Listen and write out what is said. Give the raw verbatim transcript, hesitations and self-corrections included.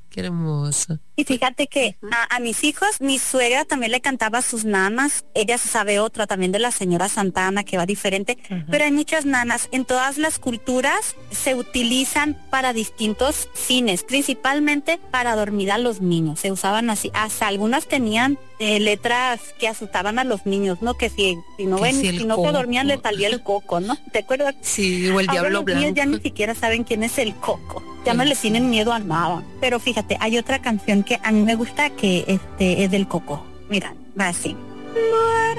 Qué hermoso. Y fíjate que a, a mis hijos, mi suegra también le cantaba a sus nanas. Ella se sabe otra también de la señora Santana, que va diferente. Uh-huh. Pero hay muchas nanas. En todas las culturas se utilizan para distintos fines, principalmente para dormir a los niños. Se usaban así. Hasta algunas tenían eh, letras que asustaban a los niños, ¿no? Que si, si no, ven, si, si no se dormían le salía el coco, ¿no? ¿Te acuerdas? Sí, o el Ahora diablo los blanco. niños ya ni siquiera saben quién es el coco. Ya no le tienen miedo al nada. Pero fíjate, hay otra canción que a mí me gusta que este es del coco. Mira, va así.